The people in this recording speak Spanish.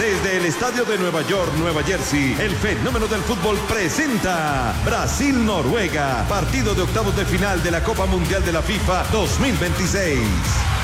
Desde el estadio de Nueva York, Nueva Jersey, el fenómeno del fútbol presenta Brasil-Noruega, partido de octavos de final de la Copa Mundial de la FIFA 2026.